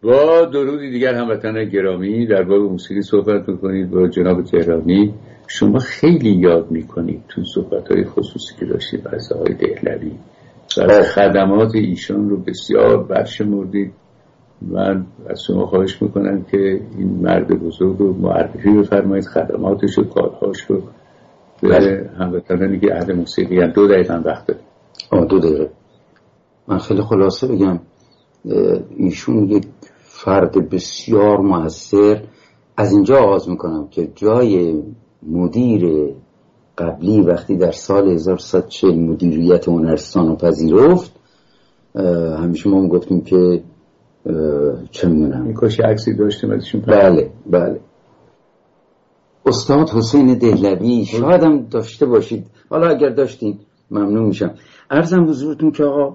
با درودی دیگر هموطنان گرامی، در باب موسیقی صحبت میکنید با جناب تهرانی. شما خیلی یاد میکنید تو صحبت‌های خصوصی که داشتید از آقای دهلوی و خدمات ایشان رو بسیار برشمردید. من از شما خواهش میکنم که این مرد بزرگ رو معرفی بفرمایید، خدماتش و کارهاش رو به هموطنانی که اهل موسیقی هم. 2 دقیقه وقت داریم. 2 دقیقه. من خیلی خلاصه بگم، ایشون یک فرد بسیار موثر. از اینجا آغاز میکنم که جای مدیر قبلی وقتی در سال 1140 مدیریت هنرستان رو پذیرفت، همیشه ما گفتیم که چه میدونم این کاش عکسی داشتیم ازشون. بله استاد حسین دهلوی شاید هم داشته باشید، حالا اگر داشتین ممنون میشم. عرضم حضورتون که آقا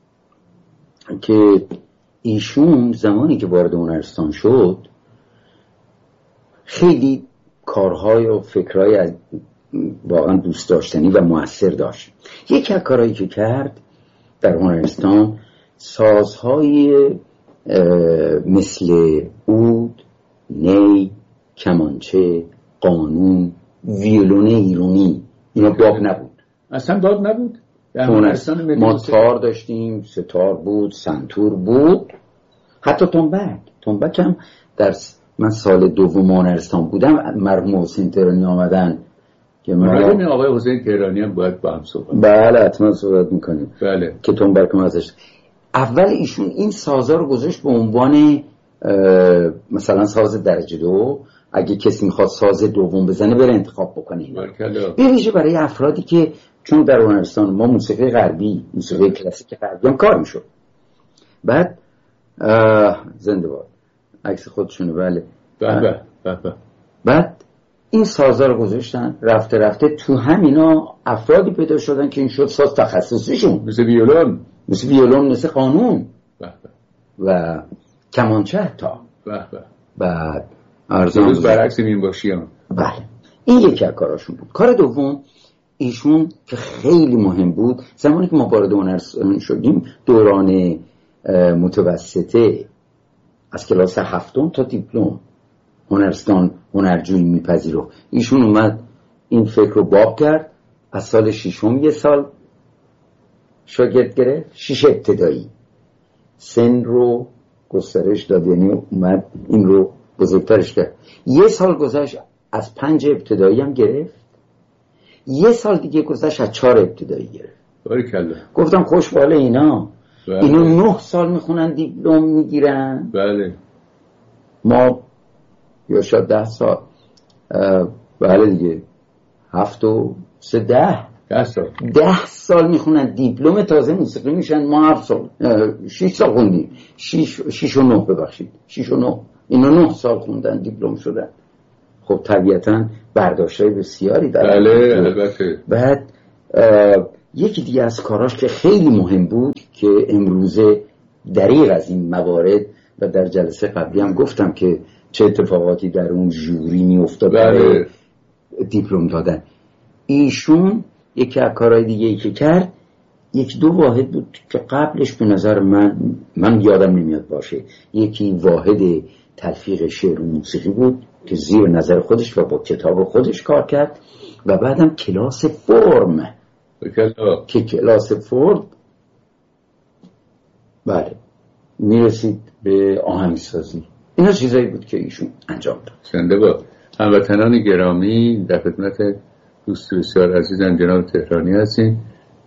که ایشون زمانی که وارد هنرستان شد خیلی کارهای و فکرهای واقعا دوست داشتنی و مؤثر داشت. یکی از کارهایی که کرد در هنرستان سازهای مثل عود، نی، کمانچه، قانون، ویولون ایرانی، اینا باب نبود، اصلا باب نبود. ما تار داشتیم، ستار بود، سنتور بود، حتی تنبک هم من سال دوم هنرستان بودم، مرحوم حسین تهرانی آمدن که مرحوم آقای حسین تهرانی هم باید با هم صحبت. بله حتما صحبت میکنیم. بله. که تنبک هم ازش اول ایشون این سازا رو گذاشت به عنوان مثلا ساز درجه 2، اگه کسی میخواد ساز دوم بزنه بره انتخاب بکنه. به ویژه برای افرادی که چون در هنرستان ما موسیقی غربی، موسیقی کلاسیک غربی هم کار میشد. بعد زنده باد عکس خودشونه. بله. بعد این سازا رو گذاشتن، رفته تو همینا افرادی پیدا شدن که این شد ساز تخصصیشون، مثل ویولون، مثل قانون و کمانچه حتی. بعد ارزان برعکس این باشیم. بله این یکی از کاراشون بود. کار دوم ایشون که خیلی مهم بود، زمانی که ما وارد هنرستان شدیم دوران متوسطه از کلاس 7 تا دیپلم هنرستان هنرجویی میپذیرفت. ایشون اومد این فکر رو باب کرد، از سال 6 یه سال شاگرد گرفت، 6 ابتدایی سن رو گسترش داد، یعنی اومد این رو بزرگترش کرد. یه سال گذشت از 5 ابتدایی هم گرفت، یه سال دیگه گذشت از 4 ابتدایی گرفت. باریکلا. گفتم خوشباله اینا. بله. اینا 9 سال میخونن دیپلم میگیرن. بله. ما یا شاید 10 سال. بله دیگه 7 و 3 10 سال میخونن دیپلم تازه موسیقی میشن. ما 7 سال 6 سال خوندیم. 6 و 9 ببخشید 6 و 9 اینا 9 سال خوندن دیپلم شدن. خب طبیعتاً برداشت‌های بسیاری دارن. بله البته. بعد یکی دیگه از کاراش که خیلی مهم بود که امروزه دریغ از این موارد و در جلسه قبلی هم گفتم که چه اتفاقاتی در اون ژوری میافتاد برای دیپلم دادن. ایشون یکی از کارهای دیگه‌ای که کرد 1-2 واحد بود که قبلش به نظر من یادم نمیاد باشه. یکی واحد تلفیق شعر و موسیقی بود که زیر نظر خودش و با کتاب خودش کار کرد و بعدم کلاس فرم که کلاس فرم بله میرسید به آهنگسازی. اینا چیزایی بود که ایشون انجام داد. زنده با هموطنان گرامی، در خدمت دوست بسیار عزیزم جناب تهرانی هستیم.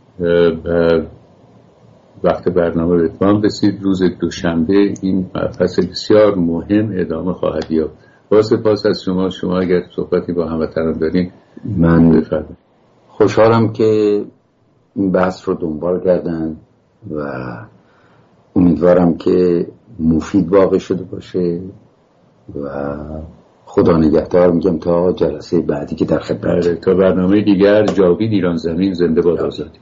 وقت برنامه به اتمام رسید. روز دوشنبه این فصل بسیار مهم ادامه خواهد یافت. با سپاس از شما اگر صحبتی با هموطنان دارین من بفرمایید. خوشحالم که این بحث رو دنبال کردن و امیدوارم که مفید واقع شده باشه و خدا نگهدار میگم تا جلسه بعدی که در خدمت. تا برنامه دیگر. جاوید ایران زمین. زنده باد آزادی.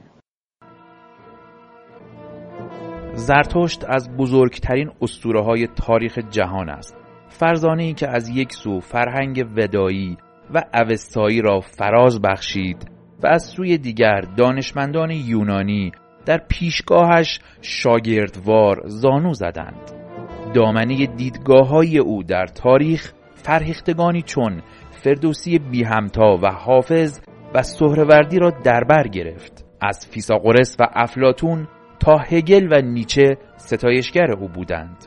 زرتشت از بزرگترین اسطوره‌های تاریخ جهان است. فرزانه‌ای که از یک سو فرهنگ ودایی و اوستایی را فراز بخشید و از سوی دیگر دانشمندان یونانی در پیشگاهش شاگردوار زانو زدند. دامنه دیدگاه‌های او در تاریخ فرهیختگانی چون فردوسی بی همتا و حافظ و سهروردی را در بر گرفت. از فیثاغورس و افلاطون تا هگل و نیچه ستایشگر او بودند.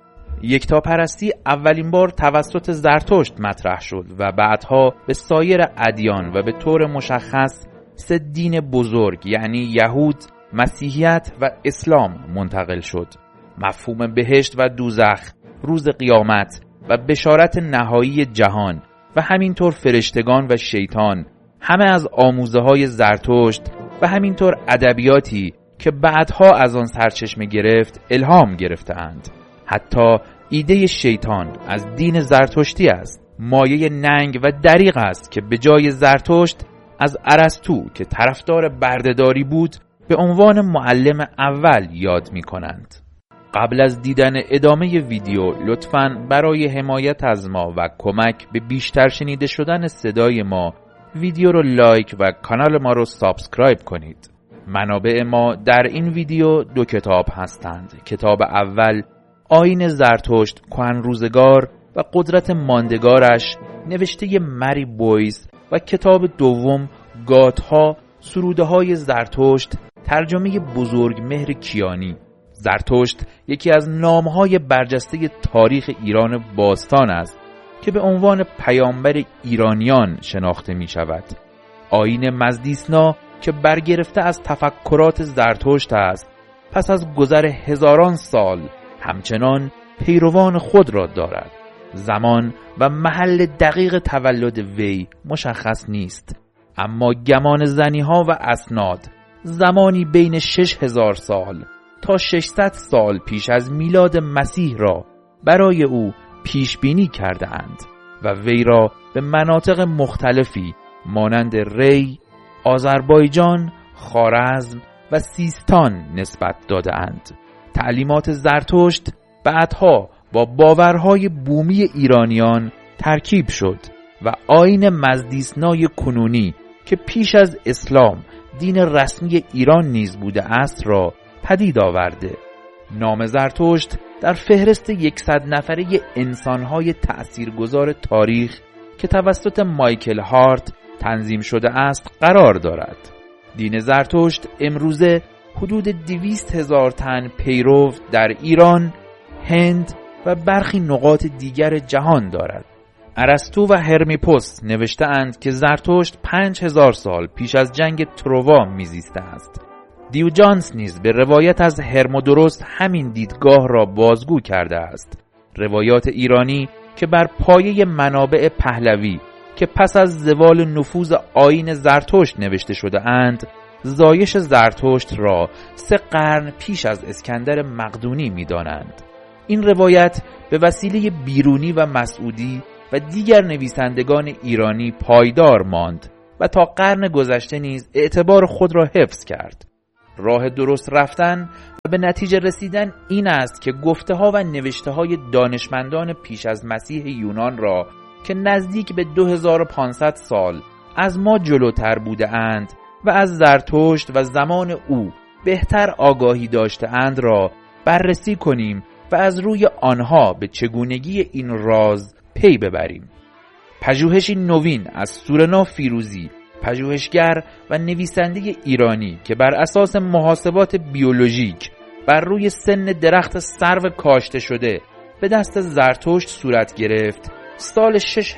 یکتاپرستی اولین بار توسط زرتشت مطرح شد و بعدها به سایر ادیان و به طور مشخص 3 دین بزرگ یعنی یهود، مسیحیت و اسلام منتقل شد. مفهوم بهشت و دوزخ، روز قیامت و بشارت نهایی جهان و همینطور فرشتگان و شیطان همه از آموزه‌های زرتشت و همینطور ادبیاتی که بعدها از آن سرچشمه گرفت الهام گرفتند. حتی ایده شیطان از دین زرتشتی است. مایه ننگ و دریغ است که به جای زرتشت از ارسطو که طرفدار بردهداری بود به عنوان معلم اول یاد می کنند. قبل از دیدن ادامه ویدیو لطفاً برای حمایت از ما و کمک به بیشتر شنیده شدن صدای ما ویدیو رو لایک و کانال ما رو سابسکرایب کنید. منابع ما در این ویدیو 2 کتاب هستند. کتاب اول آیین زرتشت کهنروزگار و قدرت ماندگارش نوشته مری بویز و کتاب دوم گاتها سروده های زرتشت ترجمه بزرگمهر کیانی. زرتشت یکی از نامهای برجسته تاریخ ایران باستان است که به عنوان پیامبر ایرانیان شناخته می شود. آیین مزدیسنا که برگرفته از تفکرات زرتشت است پس از گذر هزاران سال همچنان پیروان خود را دارد. زمان و محل دقیق تولد وی مشخص نیست، اما گمان زنی‌ها و اسناد زمانی بین 6000 سال تا 600 سال پیش از میلاد مسیح را برای او پیش بینی کرده اند و وی را به مناطق مختلفی مانند ری، آذربایجان، خوارزم و سیستان نسبت داده اند. تعلیمات زرتشت بعدها با باورهای بومی ایرانیان ترکیب شد و آیین مزدیسنای کنونی که پیش از اسلام دین رسمی ایران نیز بوده است را پدید آورده. نام زرتشت در فهرست 100 نفره انسانهای تأثیرگذار تاریخ که توسط مایکل هارت تنظیم شده است قرار دارد. دین زرتشت امروزه حدود 200,000 تن پیرو در ایران، هند و برخی نقاط دیگر جهان دارد. ارسطو و هرمیپوس نوشته اند که زرتشت 5000 سال پیش از جنگ تروا میزیسته است. دیوجانس نیز به روایت از هرمودوروس همین دیدگاه را بازگو کرده است. روایات ایرانی که بر پایه منابع پهلوی که پس از زوال نفوذ آیین زرتشت نوشته شده اند، زایش زرتشت را 3 قرن پیش از اسکندر مقدونی می دانند. این روایت به وسیله بیرونی و مسعودی و دیگر نویسندگان ایرانی پایدار ماند و تا قرن گذشته نیز اعتبار خود را حفظ کرد. راه درست رفتن و به نتیجه رسیدن این است که گفته ها و نوشته های دانشمندان پیش از مسیح یونان را که نزدیک به 2500 سال از ما جلوتر بوده اند و از زرتشت و زمان او بهتر آگاهی داشته اند را بررسی کنیم و از روی آنها به چگونگی این راز پی ببریم. پژوهشی نوین از سورنا فیروزی، پژوهشگر و نویسنده ایرانی که بر اساس محاسبات بیولوژیک بر روی سن درخت سرو کاشته شده به دست زرتشت صورت گرفت سال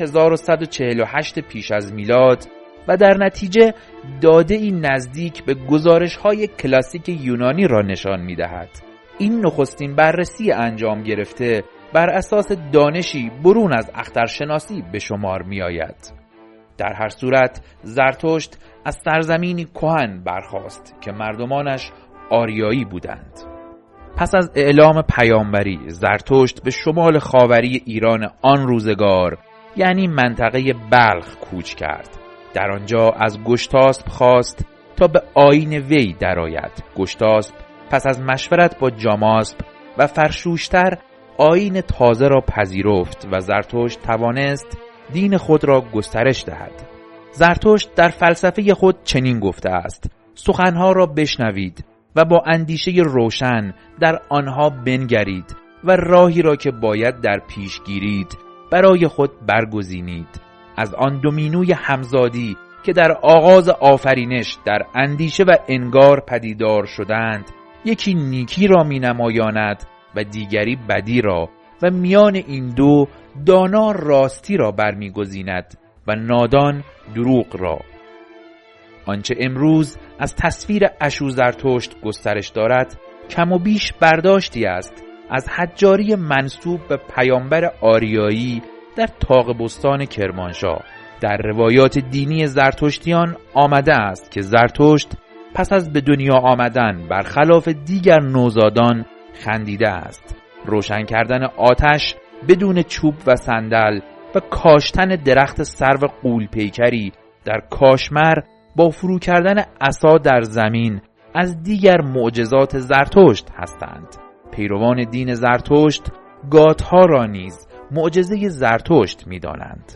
6148 پیش از میلاد و در نتیجه داده ای نزدیک به گزارش‌های کلاسیک یونانی را نشان می‌دهد. این نخستین بررسی انجام گرفته بر اساس دانشی برون از اخترشناسی به شمار می‌آید. در هر صورت زرتشت از سرزمینی کهن برخاست که مردمانش آریایی بودند. پس از اعلام پیامبری زرتشت به شمال خاوری ایران آن روزگار یعنی منطقه بلخ کوچ کرد. در آنجا از گشتاسپ خواست تا به آیین وی درآید. گشتاسپ پس از مشورت با جاماسپ و فرشوشتر آیین تازه را پذیرفت و زرتشت توانست دین خود را گسترش دهد. زرتشت در فلسفه خود چنین گفته است: سخنها را بشنوید و با اندیشه روشن در آنها بنگرید و راهی را که باید در پیش گیرید برای خود برگزینید. از آن دومینوی همزادی که در آغاز آفرینش در اندیشه و انگار پدیدار شدند، یکی نیکی را می نمایاند و دیگری بدی را، و میان این دو دانا راستی را برمیگزیند و نادان دروغ را. آنچه امروز از تصویر اشو زرتشت گسترش دارد کم و بیش برداشتی است از حجاری منسوب به پیامبر آریایی در طاق بستان کرمانشاه. در روایات دینی زرتشتیان آمده است که زرتشت پس از به دنیا آمدن برخلاف دیگر نوزادان خندیده است. روشن کردن آتش بدون چوب و صندل و کاشتن درخت سرو غول پیکری در کاشمر با فرو کردن عصا در زمین از دیگر معجزات زرتشت هستند. پیروان دین زرتشت گاتها را نیز معجزه زرتشت می دانند.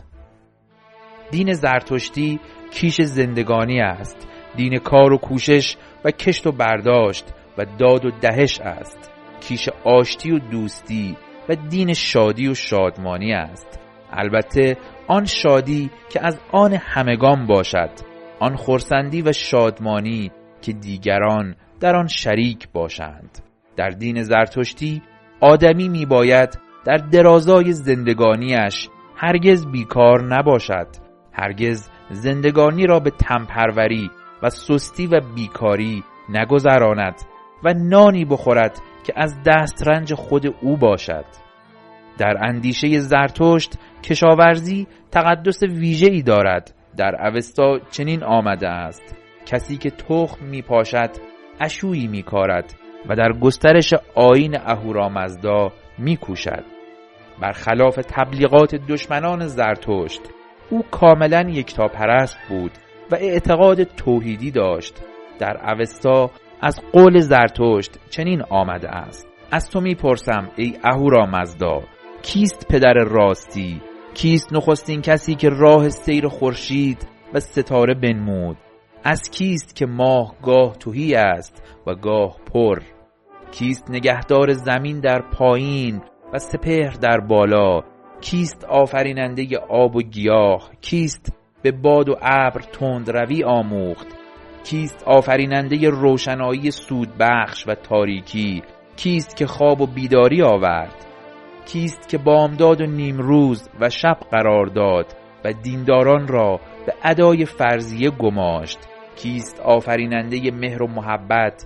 دین زرتشتی کیش زندگانی است. دین کار و کوشش و کشت و برداشت و داد و دهش است. کیش آشتی و دوستی و دین شادی و شادمانی است. البته آن شادی که از آن همگان باشد، آن خرسندی و شادمانی که دیگران در آن شریک باشند. در دین زرتشتی آدمی می باید در درازای زندگانیش هرگز بیکار نباشد، هرگز زندگانی را به تنپروری و سستی و بیکاری نگذراند و نانی بخورد که از دسترنج خود او باشد. در اندیشه زرتشت کشاورزی تقدس ویژه‌ای دارد. در اوستا چنین آمده است: کسی که تخم می پاشد اشویی می کارد و در گسترش آیین اهورامزدا می کوشد. برخلاف تبلیغات دشمنان زرتشت، او کاملا یکتاپرست بود و اعتقاد توحیدی داشت. در اوستا از قول زرتشت چنین آمده است: از تو می پرسم ای اهورامزدا، کیست پدر راستی؟ کیست نخستین کسی که راه سیر خورشید و ستاره بنمود؟ از کیست که ماه گاه تهی است و گاه پر؟ کیست نگهدار زمین در پایین و سپهر در بالا؟ کیست آفریننده آب و گیاه؟ کیست به باد و ابر تندروی آموخت؟ کیست آفریننده روشنایی سودبخش و تاریکی؟ کیست که خواب و بیداری آورد؟ کیست که بامداد و نیمروز و شب قرار داد و دینداران را به ادای فرضیه گماشت؟ کیست آفریننده مهر و محبت؟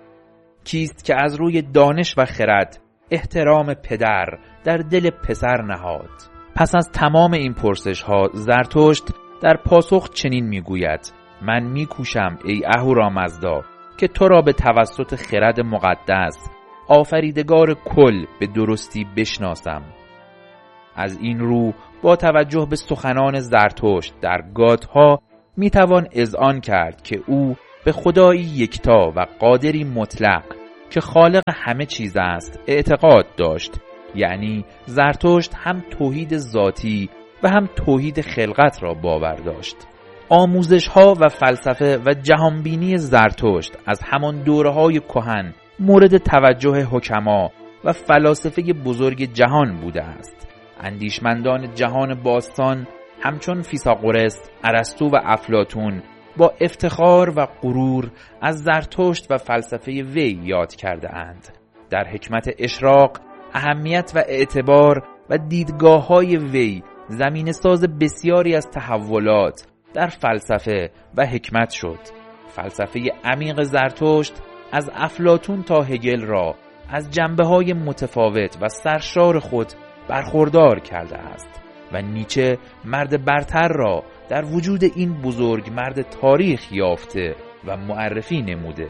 کیست که از روی دانش و خرد احترام پدر در دل پسر نهاد؟ پس از تمام این پرسش ها زرتشت در پاسخ چنین میگوید: من میکوشم ای اهورامزدا که تو را به توسط خرد مقدس آفریدگار کل به درستی بشناسم. از این رو با توجه به سخنان زرتشت در گاتها میتوان اذعان کرد که او به خدایی یکتا و قادری مطلق که خالق همه چیز است اعتقاد داشت. یعنی زرتشت هم توحید ذاتی و هم توحید خلقت را باور داشت. آموزش ها و فلسفه و جهانبینی زرتشت از همان دوره‌های کهن مورد توجه حکما و فلاسفه بزرگ جهان بوده است. اندیشمندان جهان باستان همچون فیثاغورس، ارسطو و افلاطون با افتخار و غرور از زرتشت و فلسفه وی یاد کرده اند. در حکمت اشراق اهمیت و اعتبار و دیدگاه‌های وی زمینه ساز بسیاری از تحولات در فلسفه و حکمت شد. فلسفه عمیق زرتشت از افلاطون تا هگل را از جنبه‌های متفاوت و سرشار خود برخوردار کرده است و نیچه مرد برتر را در وجود این بزرگ مرد تاریخ یافته و معرفی نموده.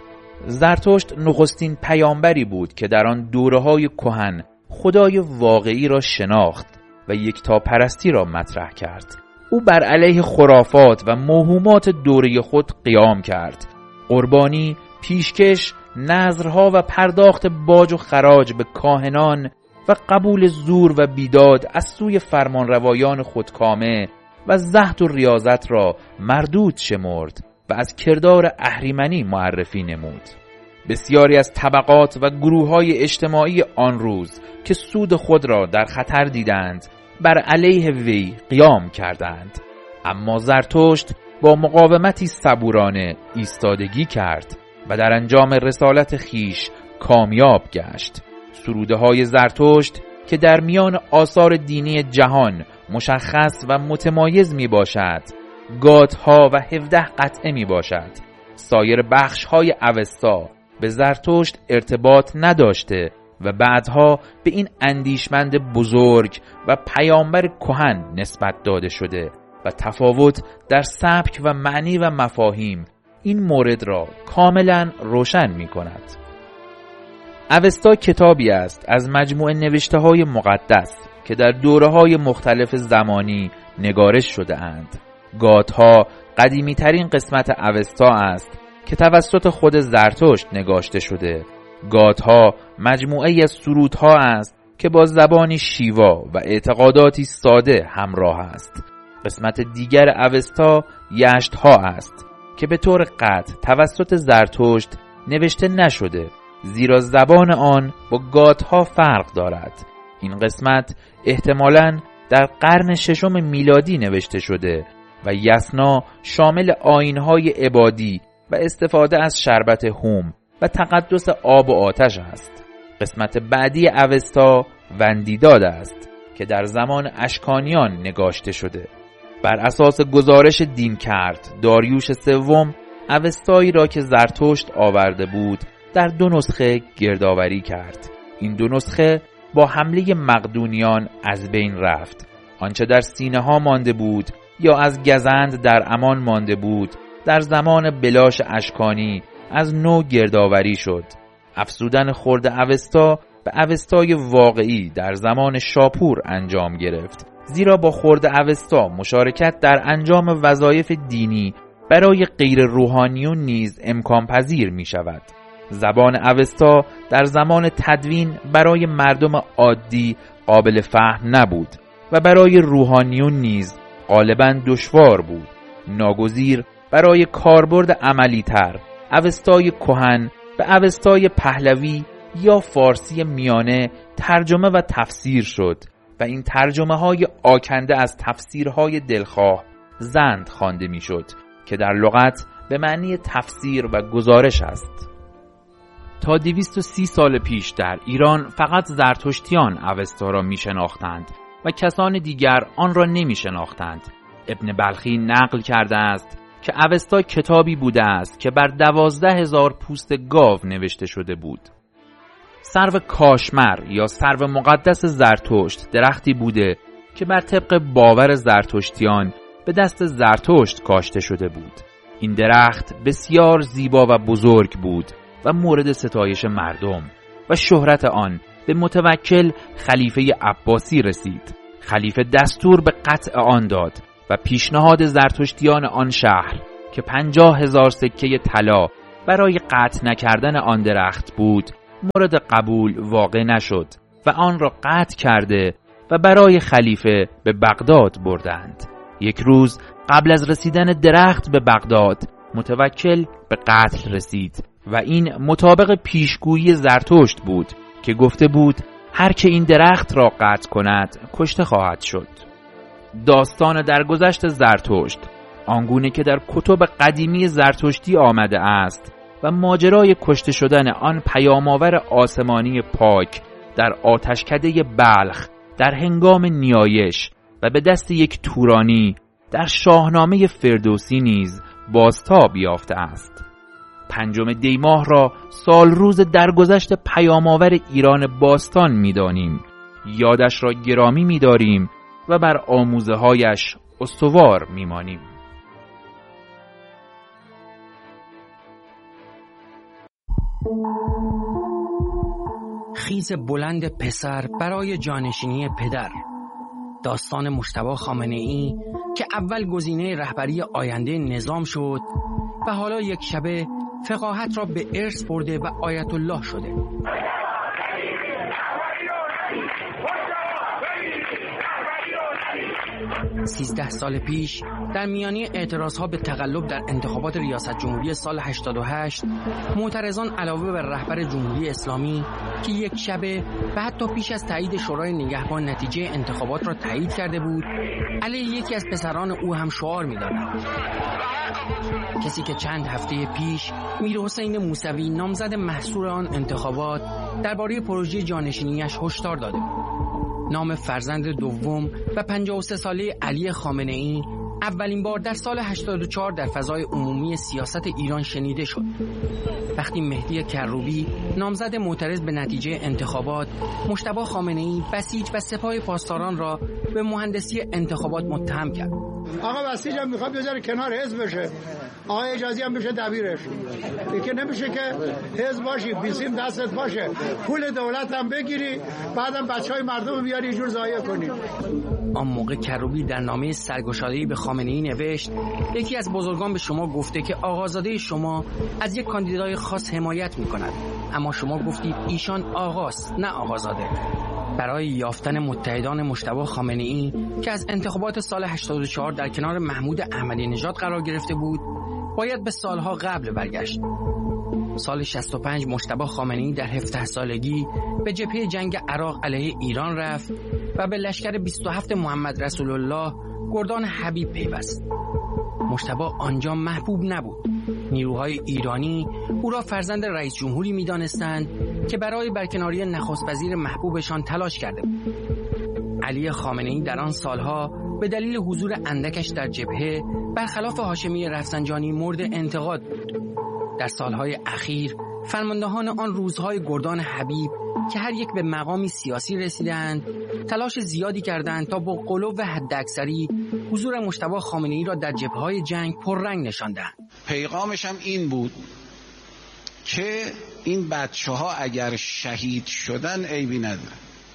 زرتشت نخستین پیامبری بود که در آن دوره‌های کهن خدای واقعی را شناخت و یکتاپرستی را مطرح کرد. او بر علیه خرافات و موهومات دوره خود قیام کرد. قربانی، پیشکش، نذرها و پرداخت باج و خراج به کاهنان و قبول زور و بیداد از سوی فرمانروایان خودکامه و زهد و ریاضت را مردود شمرد و از کردار اهریمنی معرفی نمود. بسیاری از طبقات و گروه‌های اجتماعی آن روز که سود خود را در خطر دیدند بر علیه وی قیام کردند، اما زرتشت با مقاومتی صبورانه ایستادگی کرد و در انجام رسالت خیش کامیاب گشت. سروده‌های زرتشت که در میان آثار دینی جهان مشخص و متمایز می باشد، گاتها و 17 قطعه می باشد. سایر بخش‌های اوستا به زرتشت ارتباط نداشته و بعدها به این اندیشمند بزرگ و پیامبر کهن نسبت داده شده و تفاوت در سبک و معنی و مفاهیم این مورد را کاملا روشن می کند. اوستا کتابی است از مجموعه نوشته‌های مقدس که در دوره‌های مختلف زمانی نگارش شده اند. گاتها قدیمی ترین قسمت اوستا است که توسط خود زرتشت نگاشته شده. گاتها مجموعه از سرودها است که با زبانی شیوا و اعتقاداتی ساده همراه است. قسمت دیگر اوستا یشتها است که به طور قطع توسط زرتشت نوشته نشده، زیرا زبان آن با گاتها فرق دارد. این قسمت احتمالاً در قرن 6 میلادی نوشته شده و یسنا شامل آیین‌های عبادی و استفاده از شربت هوم و تقدس آب و آتش است. قسمت بعدی اوستا وندیداد است که در زمان اشکانیان نگاشته شده. بر اساس گزارش دینکرد داریوش سوم، اوستایی را که زرتشت آورده بود در 2 نسخه گردآوری کرد. این 2 نسخه با حمله مقدونیان از بین رفت. آنچه در سینه ها مانده بود یا از گزند در امان مانده بود در زمان بلاش اشکانی از نو گردآوری شد. افزودن خرد اوستا به اوستای واقعی در زمان شاپور انجام گرفت، زیرا با خرد اوستا مشارکت در انجام وظایف دینی برای غیر روحانیون نیز امکان پذیر می شود. زبان اوستا در زمان تدوین برای مردم عادی قابل فهم نبود و برای روحانیون نیز غالباً دشوار بود. ناگزیر برای کاربرد عملی تر اوستای کهن به اوستای پهلوی یا فارسی میانه ترجمه و تفسیر شد و این ترجمه های آکنده از تفسیرهای دلخواه زند خوانده می شد که در لغت به معنی تفسیر و گزارش است. تا 230 سال پیش در ایران فقط زرتشتیان اوستا را می شناختند و کسان دیگر آن را نمی شناختند. ابن بلخی نقل کرده است که اوستا کتابی بوده است که بر 12,000 پوست گاو نوشته شده بود. سرو کاشمر یا سرو مقدس زرتشت درختی بوده که بر طبق باور زرتشتیان به دست زرتشت کاشته شده بود. این درخت بسیار زیبا و بزرگ بود و مورد ستایش مردم و شهرت آن به متوکل خلیفه عباسی رسید. خلیفه دستور به قطع آن داد و پیشنهاد زرتشتیان آن شهر که 50,000 سکه طلا برای قطع نکردن آن درخت بود مورد قبول واقع نشد و آن را قطع کرده و برای خلیفه به بغداد بردند. یک روز قبل از رسیدن درخت به بغداد متوکل به قتل رسید و این مطابق پیشگویی زرتشت بود که گفته بود هر که این درخت را قطع کند کشته خواهد شد. داستان درگذشت زرتشت آنگونه که در کتب قدیمی زرتشتی آمده است و ماجرای کشته شدن آن پیام‌آور آسمانی پاک در آتشکده بلخ در هنگام نیایش و به دست یک تورانی در شاهنامه فردوسی نیز بازتاب یافته است. 5 دی ماه را سال روز درگذشت پیام‌آور ایران باستان می‌دانیم. یادش را گرامی می‌داریم و بر آموزه‌هایش استوار می‌مانیم. خیز بلند پسر برای جانشینی پدر. داستان مجتبی خامنه‌ای که اول گزینه رهبری آینده نظام شد و حالا یک شبه فقاهت را به ارث برده و آیت الله شده. 13 سال پیش در میانه اعتراضها به تقلب در انتخابات ریاست جمهوری سال 88 معترضان علاوه بر رهبر جمهوری اسلامی که یک شبه و حتی پیش از تایید شورای نگهبان نتیجه انتخابات را تایید کرده بود، علیه یکی از پسران او هم شعار می‌دادند. کسی که چند هفته پیش میرحسین موسوی نامزد محصور آن انتخابات درباره پروژه جانشینیش هشدار داده بود. نام فرزند دوم و 53 ساله علی خامنه‌ای اولین بار در سال 84 در فضای عمومی سیاست ایران شنیده شد. وقتی مهدی کروبی نامزد معترض به نتیجه انتخابات مجتبی خامنه‌ای بسیج و سپاه پاسداران را به مهندسی انتخابات متهم کرد. آقا بسیج هم میخواد بذاره کنار حزب بشه، آقا اجازی هم بشه دبیرش، دیگه نمیشه که حزب باشی بیسیم دستت باشه پول دولت هم بگیری بعدم بچهای مردم بیاری جور ضایع کنی. آن موقع کروبی در نامه سرگشاده‌ای به خامنه‌ای نوشت یکی از بزرگان به شما گفته که آقازاده شما از یک کاندیدای خاص حمایت می‌کند، اما شما گفتید ایشان آقاست نه آقازاده. برای یافتن متحدان مجتبی خامنه‌ای که از انتخابات سال 84 در کنار محمود احمدی نژاد قرار گرفته بود باید به سالها قبل برگشت. سال 65 مجتبی خامنه‌ای در 17 سالگی به جبهه جنگ عراق علیه ایران رفت و به لشکر 27 محمد رسول الله گردان حبیب پیوست. مجتبی آنجا محبوب نبود. نیروهای ایرانی او را فرزند رئیس جمهوری می‌دانستند که برای برکناری نخست وزیر محبوبشان تلاش کرده بود. علی خامنه‌ای در آن سالها به دلیل حضور اندکش در جبهه برخلاف هاشمی رفسنجانی مورد انتقاد بود. در سالهای اخیر فرماندهان آن روزهای گردان حبیب که هر یک به مقامی سیاسی رسیدند تلاش زیادی کردند تا با غلو و حداکثری حضور مجتبی خامنه‌ای را در جبهه‌های جنگ پررنگ نشاندند. پیغامش هم این بود که این بچه‌ها اگر شهید شدن عیبی نداره،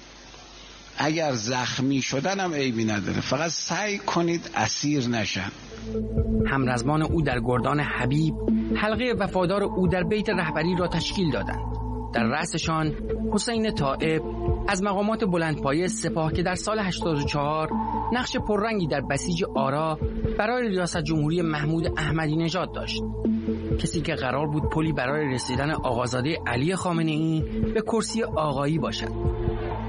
اگر زخمی شدن هم عیبی نداره، فقط سعی کنید اسیر نشن. همرزمان او در گردان حبیب حلقه وفادار او در بیت رهبری را تشکیل دادند. در رأسشان حسین طائب از مقامات بلندپایه سپاه که در سال 84 نقش پررنگی در بسیج آرا برای ریاست جمهوری محمود احمدی نژاد داشت. کسی که قرار بود پلی برای رسیدن آقازاده علی خامنه‌ای به کرسی آقایی باشد.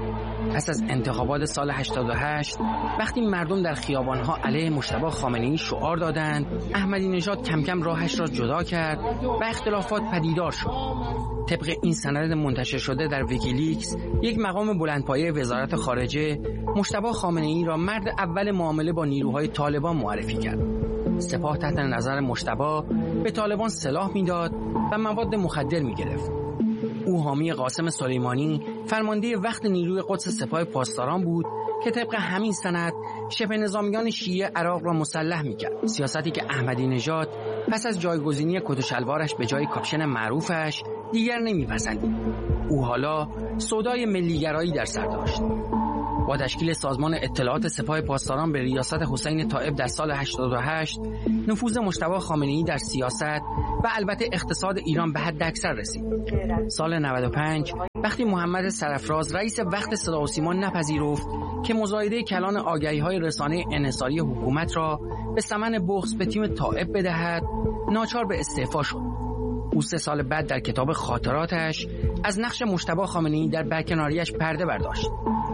پس از انتخابات سال 88 وقتی مردم در خیابانها علیه مجتبی خامنه‌ای شعار دادند، احمدی نژاد کم کم راهش را جدا کرد و اختلافات پدیدار شد. طبق این سند منتشر شده در ویکیلیکس، یک مقام بلندپایه وزارت خارجه مجتبی خامنه‌ای را مرد اول معامله با نیروهای طالبان معرفی کرد. سپاه تحت نظر مجتبی به طالبان سلاح میداد و مواد مخدر میگرفت. او حامی قاسم سلیمانی فرمانده وقت نیروی قدس سپاه پاسداران بود که طبق همین سند شبه نظامیان شیعه عراق را مسلح میکرد. سیاستی که احمدی نژاد پس از جایگزینی کت و شلوارش به جای کاپشن معروفش دیگر نمیپسندید. او حالا سودای ملیگرایی در سر داشت. با تشکیل سازمان اطلاعات سپاه پاسداران به ریاست حسین طائب در سال 88 نفوذ مجتبی خامنه‌ای در سیاست و البته اقتصاد ایران به حد اکثر رسید. سال 95 وقتی محمد سرفراز رئیس وقت صدا و سیما نپذیرفت که مزایده کلان آگهی‌های رسانه انحصاری حکومت را به ثمن بخس به تیم طائب بدهد، ناچار به استعفا شد. او 3 سال بعد در کتاب خاطراتش از نقش مجتبی خامنه‌ای در برکناریش پرده برداشت.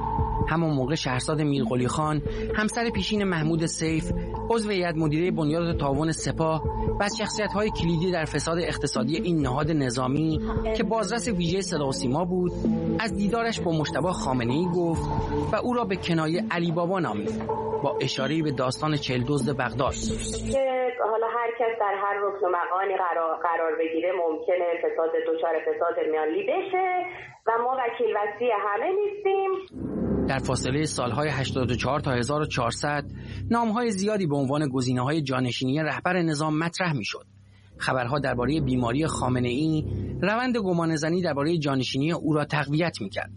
همان موقع شهرزاد میرقلی خان همسر پیشین محمود سیف عضو هیئت مدیره بنیاد تعاون سپاه و از شخصیت‌های کلیدی در فساد اقتصادی این نهاد نظامی که بازرس ویژه صدا و سیما بود از دیدارش با مجتبی خامنه‌ای گفت و او را به کنایه علی بابا نامید با اشاره به داستان 40 دزد بغداد. حالا هر کس در هر رکن و مقامی قرار بگیره ممکنه دچار فساد میانلی بشه و ما وکیل وصی همه نیستیم. در فاصله سالهای 84 تا 1400 نامهای زیادی به عنوان گزینه‌های جانشینی رهبر نظام مطرح می‌شد. خبرها درباره بیماری خامنه‌ای روند گمانه‌زنی درباره جانشینی او را تقویت می‌کرد.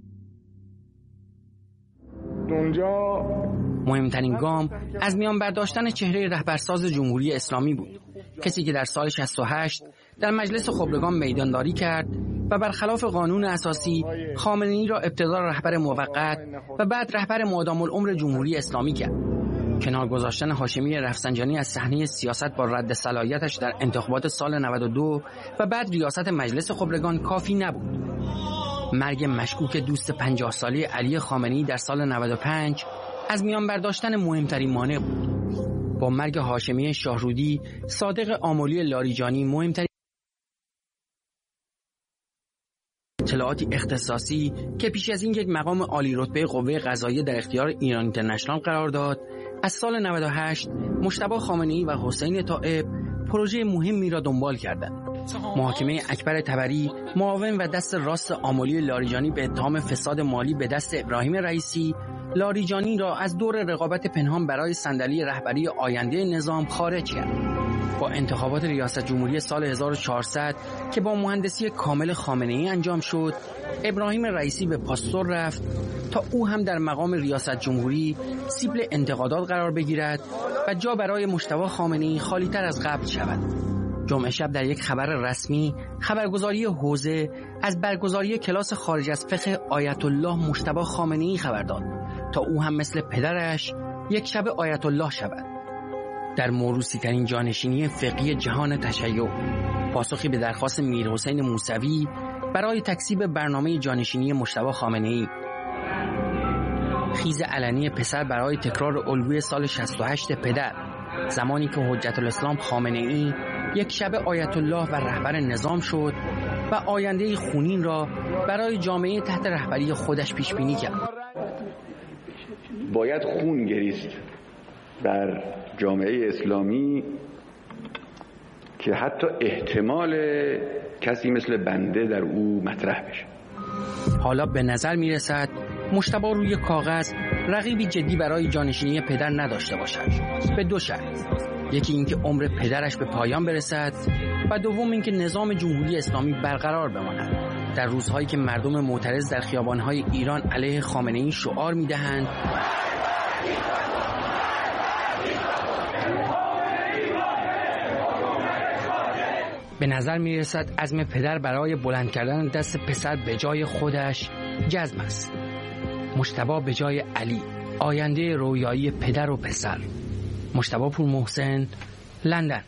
اونجا مهمترین گام از میان برداشتن چهره رهبرساز جمهوری اسلامی بود، کسی که در سال 68 در مجلس خبرگان میدانداری کرد و برخلاف قانون اساسی خامنه‌ای را ابتدا رهبر موقت و بعد رهبر مادام العمر جمهوری اسلامی کرد. کنار گذاشتن هاشمی رفسنجانی از صحنه سیاست با رد صلاحیتش در انتخابات سال 92 و بعد ریاست مجلس خبرگان کافی نبود. مرگ مشکوک دوست 50 ساله علی خامنه‌ای در سال 95 از میان برداشتن مهمترین مانع بود. با مرگ هاشمی شاهرودی، صادق آملی لاریجانی مهمترین اطلاعاتی اختصاصی که پیش از این یک مقام عالی رتبه قوه قضاییه در اختیار ایران اینترنشنال قرار داد، از سال 98 مجتبی خامنه‌ای و حسین طائب پروژه مهمی را دنبال کردند. محاکمه اکبر طبری، معاون و دست راست آملی لاریجانی به اتهام فساد مالی به دست ابراهیم رئیسی، لاریجانی را از دور رقابت پنهان برای صندلی رهبری آینده نظام خارج کرد. با انتخابات ریاست جمهوری سال 1400 که با مهندسی کامل خامنه‌ای انجام شد، ابراهیم رئیسی به پاستور رفت تا او هم در مقام ریاست جمهوری سیبل انتقادات قرار بگیرد و جا برای مجتبی خامنه‌ای خالی‌تر از قبل شود. جمعه شب در یک خبر رسمی، خبرگزاری حوزه از برگزاری کلاس خارج از فقه آیت الله مجتبی خامنه‌ای خبر داد تا او هم مثل پدرش یک شب آیت الله شود. در موروثی ترین جانشینی فقهی جهان تشیع، پاسخی به درخواست میرحسین موسوی برای تکذیب برنامه جانشینی مجتبی خامنه‌ای، خیز علنی پسر برای تکرار الگوی سال 68 پدر، زمانی که حجت الاسلام خامنه‌ای یک شب آیت الله و رهبر نظام شد و آینده خونین را برای جامعه تحت رهبری خودش پیش بینی کرد. باید خون گریست در جامعه اسلامی که حتی احتمال کسی مثل بنده در او مطرح بشه. حالا به نظر می رسد مجتبی روی کاغذ رقیبی جدی برای جانشینی پدر نداشته باشد، به دو شرط: یکی اینکه عمر پدرش به پایان برسد و دوم اینکه نظام جمهوری اسلامی برقرار بماند. در روزهایی که مردم معترض در خیابان‌های ایران علیه خامنه‌ای شعار می‌دهند به نظر می‌رسد عزم پدر برای بلند کردن دست پسر به جای خودش جزم است. مجتبی به جای علی، آینده رویایی پدر و پسر. مجتبی پور محسن، لندن.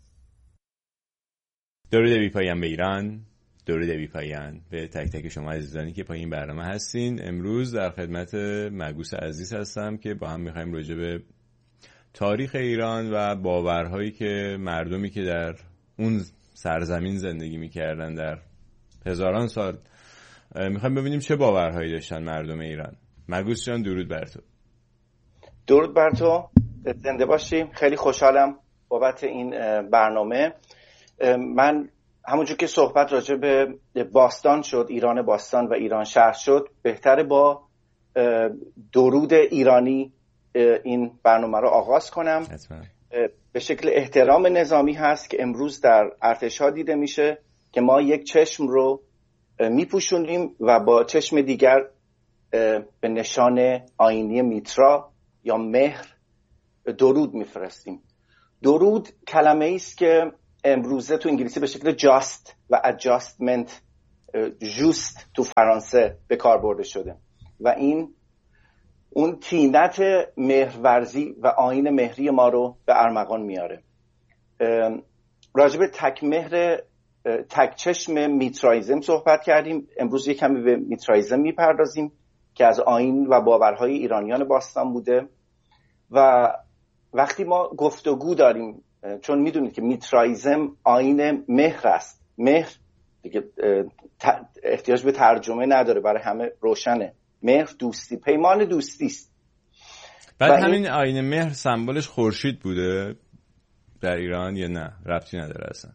درود بی پایان به ایران، درود بی پایان به تک تک شما عزیزانی که پای این برنامه هستین. امروز در خدمت مگوس عزیز هستم که با هم می‌خوایم راجع به تاریخ ایران و باورهایی که مردمی که در اون سرزمین زندگی می‌کردن در هزاران سال می‌خوایم ببینیم چه باورهایی داشتن مردم ایران. مگوس جان درود بر تو. درود بر تو، زنده باشیم. خیلی خوشحالم بابت این برنامه. من همونجور که صحبت راجع به باستان شد، ایران باستان و ایران شهر شد، بهتره با درود ایرانی این برنامه رو آغاز کنم. به شکل احترام نظامی هست که امروز در ارتش‌ها دیده میشه که ما یک چشم رو میپوشونیم و با چشم دیگر به نشان آیینی میترا یا مهر درود میفرستیم. درود کلمه است که امروزه تو انگلیسی به شکل جاست و ادجاستمنت، جوست تو فرانسه به کار برده شده و این اون تینت مهرورزی و آیین مهری ما رو به ارمغان میاره. راجب تک مهر تک چشم میترایزم صحبت کردیم. امروز یک کمی به میترایزم میپردازیم که از آیین و باورهای ایرانیان باستان بوده و وقتی ما گفتگو داریم، چون میدونید که میترایزم آیین مهر است، مهر دیگه احتیاج به ترجمه نداره، برای همه روشنه. مهر دوستی، پیمان دوستی است. بعد همین آیین مهر سمبلش خورشید بوده در ایران یا نه؟ ربطی نداره اصلا.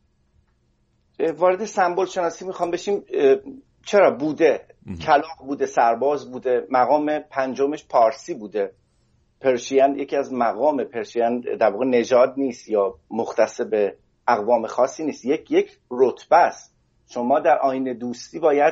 وارد سمبل شناسی میخوام بشیم. چرا بوده؟ کلاغ بوده، سرباز بوده، مقام پنجمش پارسی بوده. پرشین یکی از مقام پرشین در واقع نژاد نیست یا مختص به اقوام خاصی نیست، یک رتبه است. شما در آیین دوستی باید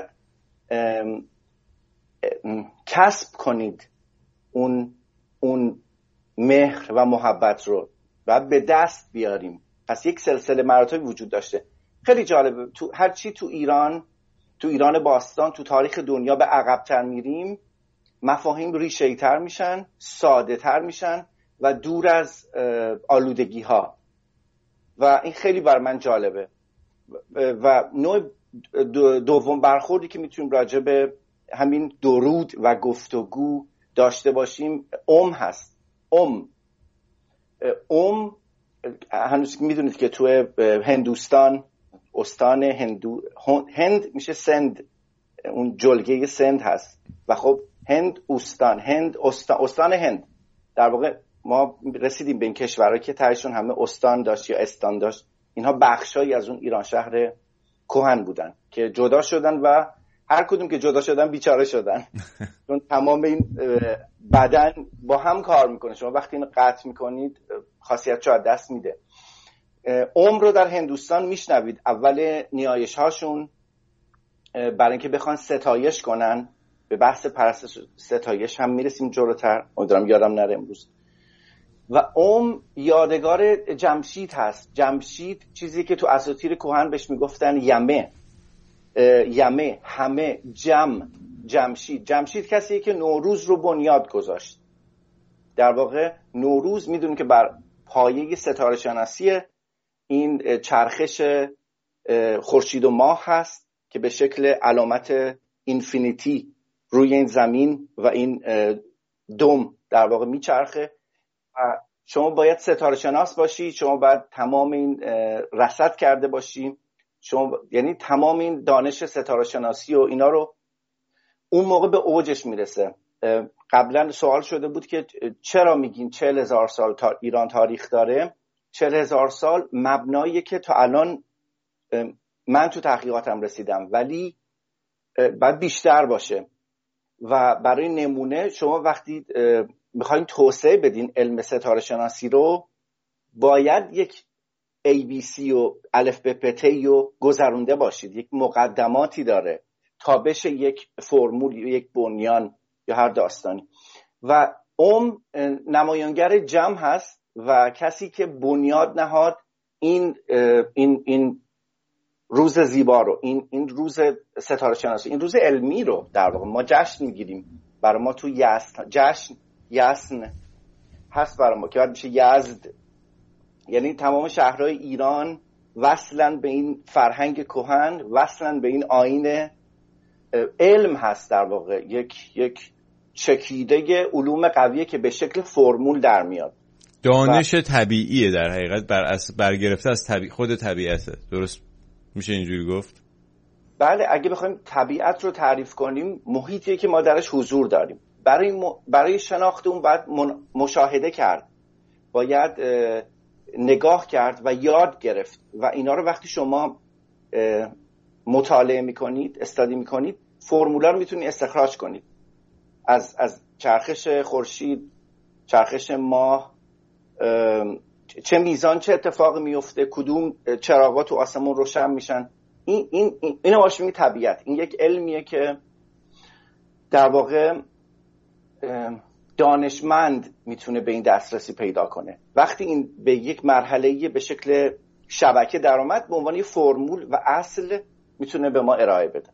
کسب کنید اون مهر و محبت رو، باید به دست بیاریم. پس یک سلسله مراتبی وجود داشته. خیلی جالبه، تو هر چی تو ایران باستان، تو تاریخ دنیا به عقب‌تر میریم، مفاهیم ریشه‌ای‌تر میشن، ساده‌تر میشن و دور از آلودگی ها و این خیلی بر من جالبه. و نوع دوم برخوردی که میتونیم راجع به همین درود و گفتگو داشته باشیم هست. هنوز میدونید که تو هندوستان استان هند میشه سند، اون جلگه سند هست و خب استان هند در واقع ما رسیدیم به این کشورها که تایشون همه استان داشت یا استان داشت. اینها بخشایی از اون ایران شهر کهن بودن که جدا شدن و هر کدوم که جدا شدن بیچاره شدن چون تمام این بدن با هم کار میکنه. شما وقتی اینو قطع میکنید خاصیتشو از دست میده. رو در هندوستان میشنوید اول نیایش هاشون برای اینکه بخوان ستایش کنن، به بحث پرستش ستایش هم میرسیم جلوتر، امیدوارم یادم نره امروز. و یادگار جمشید هست. جمشید چیزی که تو اساطیر کهن بهش میگفتن یمه، همه، جمشید کسیه که نوروز رو بنیاد گذاشت. در واقع نوروز میدونیم که بر پایه ستاره شناسی این چرخش خورشید و ماه هست که به شکل علامت اینفینیتی روی این زمین و این دوم در واقع میچرخه. شما باید ستاره شناس باشی، شما باید تمام این رصد کرده باشی، یعنی تمام این دانش ستاره شناسی و اینا رو اون موقع به اوجش میرسه. قبلا سوال شده بود که چرا میگین 40,000 سال ایران تاریخ داره. 40,000 سال مبناییه که تا الان من تو تحقیقاتم رسیدم، ولی باید بیشتر باشه. و برای نمونه شما وقتی میخواین توسعه بدین علم ستاره شناسی رو، باید یک ABC و الف ب پ ت رو گذرونده باشید. یک مقدماتی داره تا بشه یک فرمول، یک بنیان یا هر داستانی. و نمایانگر جمع هست و کسی که بنیاد نهاد این روز زیبا رو، این روز ستاره شناسی، این روز علمی رو در واقع ما جشن میگیریم. برای ما تو یزن هست برای ما که باید میشه یزد. یعنی تمام شهرهای ایران وصلن به این فرهنگ کهن، وصلن به این آیین علم هست. در واقع یک چکیده علوم قویه که به شکل فرمول در میاد. دانش طبیعیه در حقیقت، برگرفته از خود طبیعته. درست میشه اینجوری گفت؟ بله، اگه بخوایم طبیعت رو تعریف کنیم، محیطیه که ما درش حضور داریم. برای شناخت اون باید مشاهده کرد، باید نگاه کرد و یاد گرفت. و اینا رو وقتی شما مطالعه میکنید، استادی میکنید، فرمولا رو میتونید استخراج کنید از چرخش خورشید، چرخش ماه، چه میزان چه اتفاقی میفته، کدوم چراغا تو آسمون روشن میشن. اینو باشه میگه طبیعت. این یک علمیه که در واقع دانشمند میتونه به این دسترسی پیدا کنه. وقتی این به یک مرحله‌ای به شکل شبکه در اومد، به عنوان فرمول و اصل میتونه به ما ارائه بده.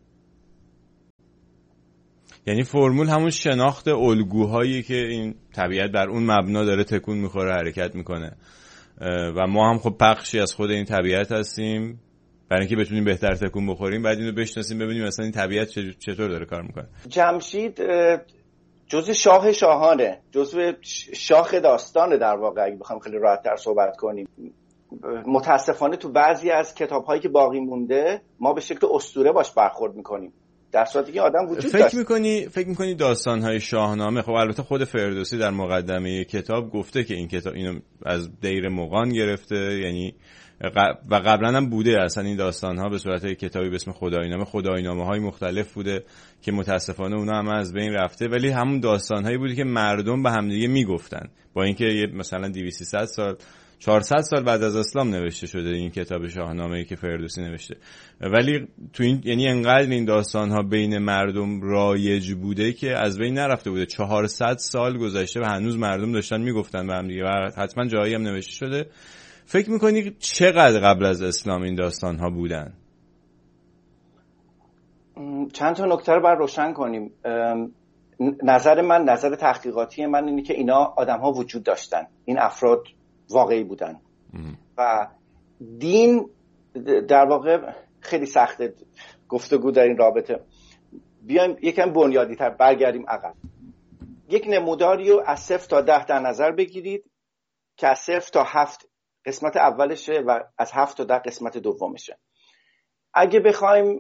یعنی فرمول همون شناخت الگوهایی که این طبیعت بر اون مبنا داره تکون میخوره، حرکت میکنه و ما هم خب بخشی از خود این طبیعت هستیم. برای اینکه بتونیم بهتر تکون بخوریم باید اینو بشناسیم، ببینیم مثلا این طبیعت چطور داره کار میکنه. جمشید جزء شاه شاهانه، جزء شاخ داستانه در واقع. اگه بخوام خیلی راحت‌تر صحبت کنیم، متاسفانه تو بعضی از کتاب‌هایی که باقی مونده ما به شکل اسطوره باش برخورد می‌کنیم، در صورتی که آدم وجود داشت. فکر می‌کنی داستان‌های شاهنامه، خب البته خود فردوسی در مقدمه کتاب گفته که این کتاب اینو از دیر مغان گرفته، یعنی و قبلا هم بوده اصلا این داستان‌ها به صورت کتابی به اسم خدایینامه‌های مختلف بوده که متاسفانه اونا هم از بین رفته، ولی همون داستان‌هایی بوده که مردم به همدیگه میگفتن. با اینکه مثلا 200 سال 400 سال بعد از اسلام نوشته شده این کتاب شاهنامه‌ای که فردوسی نوشته، ولی تو این یعنی انقدر این داستان‌ها بین مردم رایج بوده که از بین نرفته بوده. 400 سال گذشته و هنوز مردم داشتن میگفتن به همدیگه و حتما جایی هم نوشته شده. فکر میکنی چقدر قبل از اسلام این داستان‌ها بودن؟ چند تا نکته رو باید روشن کنیم. نظر تحقیقاتی من اینه که اینا آدم ها وجود داشتن، این افراد واقعی بودن و دین در واقع خیلی سخته گفتگو در این رابطه. بیایم یکم بنیادی تر برگردیم عقب. یک نموداری رو از 0 تا 10 در نظر بگیرید که از 0 تا 7 قسمت اولشه و از 7 تا 10 قسمت دومشه. اگه بخوایم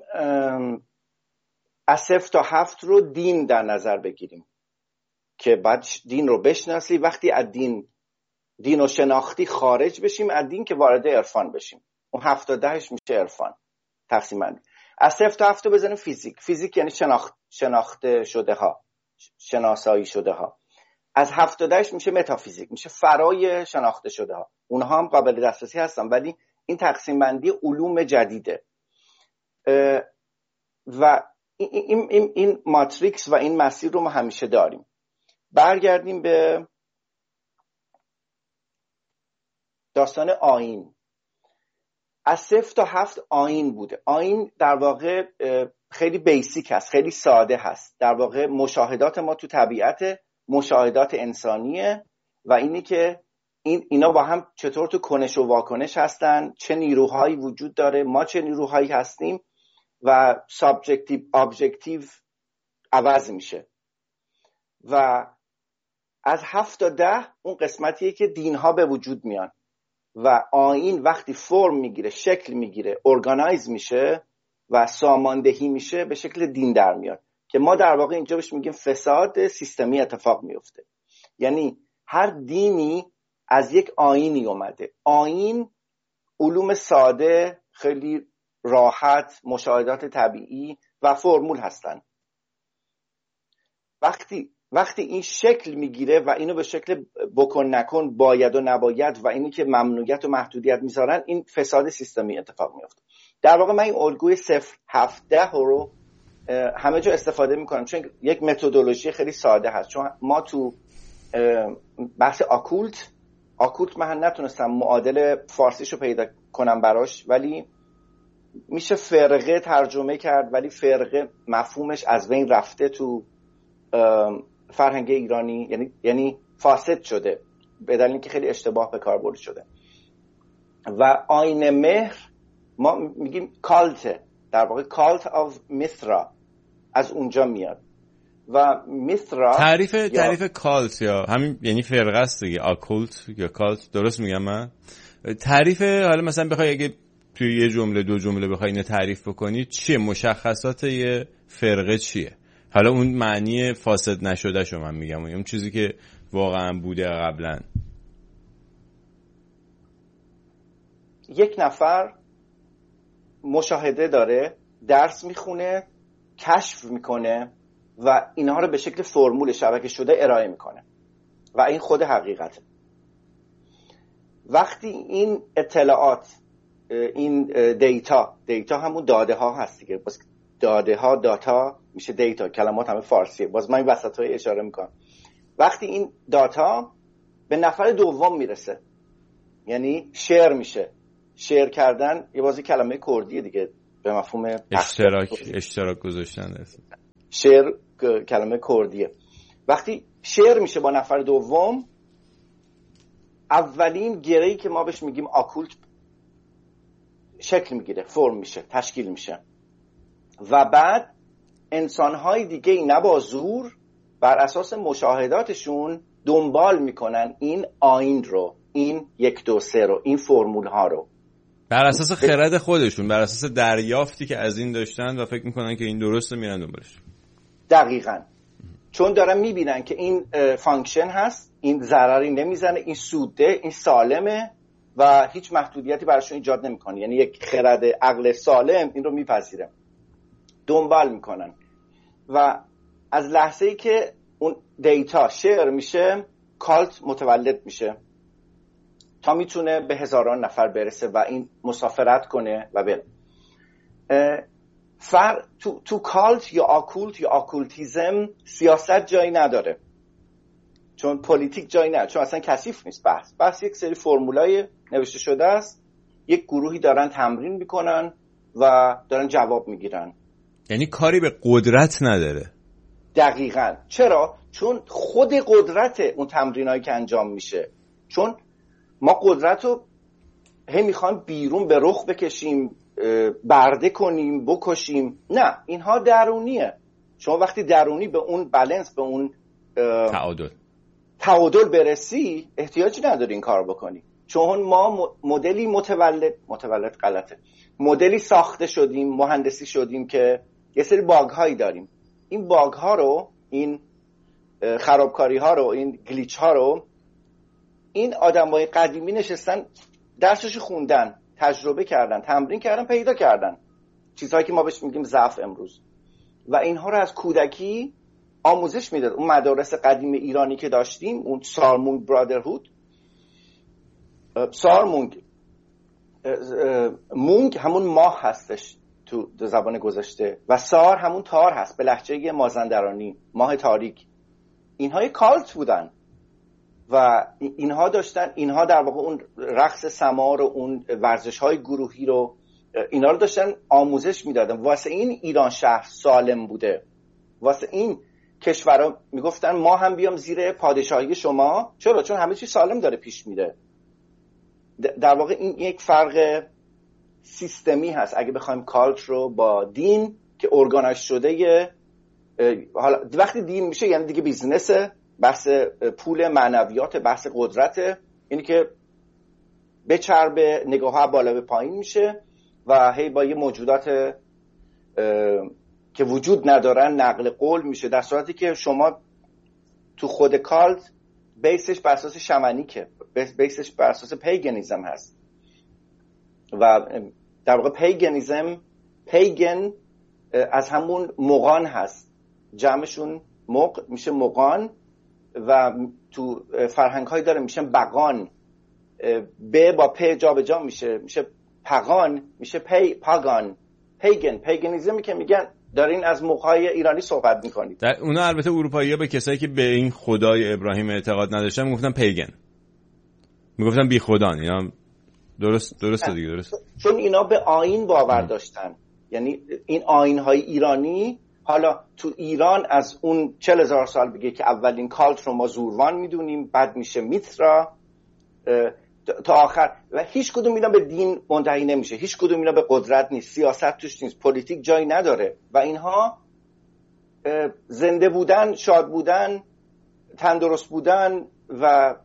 از 0 تا 7 رو دین در نظر بگیریم که بعد دین رو بشناسی، وقتی از دین و شناختی خارج بشیم، از دین که وارد عرفان بشیم، اون 7 تا 10ش میشه عرفان. تقسیم بندی از 0 تا 7 رو بزنیم فیزیک یعنی شناخته شده ها، شناسایی شده ها. از 7 تا 10ش میشه متافیزیک، میشه فرای شناخته شده ها. اونها هم قابل دسترسی هستن ولی این تقسیم بندی علوم جدیده و این ماتریکس و این مسیر رو ما همیشه داریم. برگردیم به داستان آیین. از 0 تا 7 آیین بوده. آیین در واقع خیلی بیسیک هست، خیلی ساده هست. در واقع مشاهدات ما تو طبیعت، مشاهدات انسانیه و اینی که اینا با هم چطور تو کنش و واکنش هستن، چه نیروهایی وجود داره، ما چه نیروهایی هستیم و سابجکتیو ابجکتیو عوض میشه. و از 7 تا 10 اون قسمتیه که دینها به وجود میان و آیین وقتی فرم میگیره، شکل میگیره، ارگانایز میشه و ساماندهی میشه، به شکل دین در میاد که ما در واقع اینجا بهش میگیم فساد سیستمی اتفاق میفته. یعنی هر دینی از یک آیینی اومده. آیین علوم ساده، خیلی راحت، مشاهدات طبیعی و فرمول هستن. وقتی این شکل میگیره و اینو به شکل بکن نکن، باید و نباید و اینی که ممنوعیت و محدودیت میذارن، این فساد سیستمی اتفاق میفته. در واقع من این الگوی 0 7 10 رو همه جا استفاده میکنم چون یک متدولوژی خیلی ساده هست. چون ما تو بحث آکولت من نتونستم معادل فارسیشو پیدا کنم براش، ولی میشه فرقه ترجمه کرد، ولی فرقه مفهومش از بین رفته تو فرهنگ ایرانی، یعنی فاسد شده به دلیل اینکه خیلی اشتباه به کار برده شده. و آیین مهر ما میگیم کالته، در واقع کالت آف میثرا از اونجا میاد. و میثرا تعریف کالت یا همین یعنی فرقه است دیگه، آکولت یا کالت، درست میگم من؟ تعریف حالا مثلا بخوای اگه توی یه جمله دو جمله بخوای اینو تعریف بکنی چیه؟ مشخصات یه فرقه چیه؟ حالا اون معنی فاسد نشده شو من میگم، اون چیزی که واقعا بوده قبلا. یک نفر مشاهده داره، درس میخونه، کشف میکنه و اینها رو به شکل فرمول شبکه شده ارائه میکنه و این خود حقیقته. وقتی این اطلاعات، این دیتا همون داده ها هست دیگه، بس داده ها داتا میشه دیتا، کلمات همه فارسیه، باز من این وسط های اشاره میکنم. وقتی این داتا به نفر دوم میرسه، یعنی شیر میشه. شیر کردن یه بازی کلمه کردیه دیگه به مفهوم اشتراک گذاشتن. شیر کلمه کردیه. وقتی شیر میشه با نفر دوم، اولین گره‌ای که ما بهش میگیم آکولت شکل میگیره، فرم میشه، تشکیل میشه و بعد انسانهای دیگه اینا با زور بر اساس مشاهداتشون دنبال میکنن این آیین رو، این 1 2 3 رو، این فرمول ها رو بر اساس خرد خودشون، بر اساس دریافتی که از این داشتن و فکر میکنن که این درسته میرن دنبالش. دقیقاً. چون دارن میبینن که این فانکشن هست، این ضرری نمیزنه، این سوده، این سالمه و هیچ محدودیتی براشون ایجاد نمیکنه. یعنی یک خرد عقل سالم این رو میپذیره، دنبال میکنن و از لحظه‌ای که اون دیتا شیر میشه، کالت متولد میشه تا میتونه به هزاران نفر برسه و این مسافرت کنه و بره. تو کالت یا آکولت یا آکولتیزم سیاست جایی نداره، چون پلیتیک جایی نداره، چون اصلا کثیف نیست. بحث یک سری فرمولای نوشته شده است، یک گروهی دارن تمرین میکنن و دارن جواب میگیرن. یعنی کاری به قدرت نداره. دقیقاً. چرا؟ چون خود قدرت اون تمرینایی که انجام میشه، چون ما قدرت رو میخوایم بیرون به رخ بکشیم، برده کنیم، بکشیم. نه، اینها درونیه. شما وقتی درونی به اون بالانس، به اون تعادل برسی، احتیاجی نداری این کار بکنی. چون ما مدلی متولد غلطه، مدلی ساخته شدیم، مهندسی شدیم که یه سری باگ هایی داریم. این باگ ها رو، این خرابکاری ها رو، این گلیچ ها رو، این آدمای قدیمی نشستن درسش خوندن، تجربه کردن، تمرین کردن، پیدا کردن چیزهایی که ما بهش میگیم ضعف امروز، و اینها رو از کودکی آموزش میداد. اون مدارس قدیم ایرانی که داشتیم، اون سارمونگ برادرهود، مونگ همون ماه هستش تو زبان گذشته و سار همون تار هست به لهجه مازندرانی، ماه تاریک. اینها کالت بودن و اینها داشتن، اینها در واقع اون رقص سمار و اون ورزش‌های گروهی رو، اینا رو داشتن آموزش میدادن. واسه این ایران شهر سالم بوده، واسه این کشورها میگفتن ما هم بیام زیر پادشاهی شما. چرا؟ چون همه چی سالم داره پیش میره. در واقع این یک فرق سیستمی هست. اگه بخوایم کالت رو با دین که ارگانایز شده، حالا وقتی دین میشه یعنی دیگه بیزنسه، بحث پول، معنویات، بحث قدرته، اینی که بچربه، نگاه ها بالا به پایین میشه و هی با یه موجودات که وجود ندارن نقل قول میشه، در صورتی که شما تو خود کالت بیسش بر اساس شمنیکه، بیسش بر اساس پیگنیزم هست و در واقع پیگن از همون مغان هست، جمعشون مغ میشه مغان و تو فرهنگ هایی داره میشه بقان، ب با پ جا به جا میشه پغان، میشه پاگان. پیگنیزمی که میگن دارین از موقعای ایرانی صحبت میکنید. در اونا البته اروپایی‌ها به کسایی که به این خدای ابراهیم اعتقاد نداشتن میگفتن پیگن، میگفتن بی خدان. اینا درسته دیگه، درست، چون اینا به آیین باور داشتن. یعنی این آیین‌های ایرانی، حالا تو ایران از اون 40,000 سال بگه که اولین کالت رو ما زوروان میدونیم، بعد میشه میترا تا آخر، و هیچ کدوم اینا به دین منتهی نمیشه، هیچ کدوم اینا به قدرت نیست، سیاست توش نیست، پلیتیک جایی نداره و اینها زنده بودن، شاد بودن، تندرست بودن و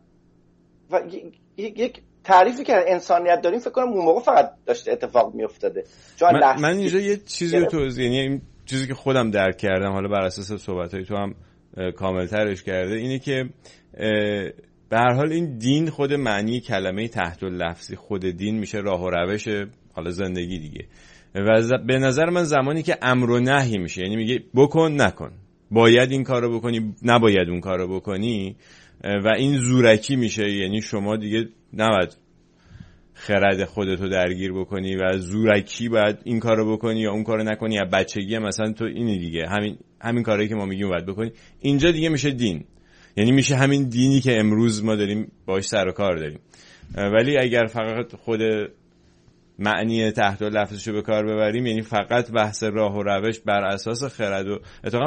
یک تعریفی که انسانیت داریم فکر کنم اون موقع فقط داشته اتفاق میافتاده. من اینجا یه چیزی رو توضیح، یعنی این چیزی که خودم درک کردم، حالا بر اساس صحبت‌های تو هم کامل‌ترش کرده، اینه که به هر حال این دین خود معنی کلمه تحت اللفظی خود دین میشه راه و روش حالا زندگی دیگه، و به نظر من زمانی که امر و نهی میشه، یعنی میگه بکن نکن، باید این کارو بکنی نباید اون کارو بکنی، و این زورکی میشه، یعنی شما دیگه نباید خرد خودتو درگیر بکنی و زورکی باید این کارو بکنی یا اون کارو نکنی، یا بچگی مثلا تو اینی دیگه همین کارهایی که ما میگیم باید بکنی. اینجا دیگه میشه دین، یعنی میشه همین دینی که امروز ما داریم باهاش سر و کار داریم. ولی اگر فقط خود معنی تحت لفظشو به کار ببریم، یعنی فقط بحث راه و روش بر اساس خرد و اتفاقا